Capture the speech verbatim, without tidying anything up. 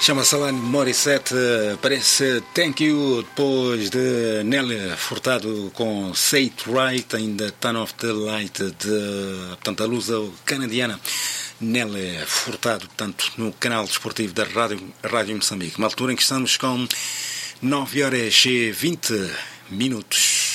Chama-se Alanis Morissette, parece Thank You, depois de Nelly Furtado com Say It Right, ainda Turn Off the Light, de, portanto, a lusa canadiana Nelly Furtado, portanto, no canal desportivo da Rádio, Rádio Moçambique. Uma altura em que estamos com nove horas e vinte minutos.